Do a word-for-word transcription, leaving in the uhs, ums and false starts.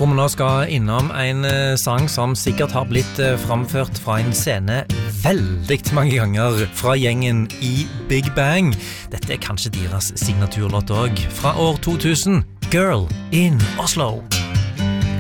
Hvor vi nå skal innom en eh, sang som sikkert har blitt eh, framført fra en scene veldig mange ganger fra gjengen i Big Bang. Dette er kanskje deres signaturlåt også, fra år to tusen, Girl in Oslo.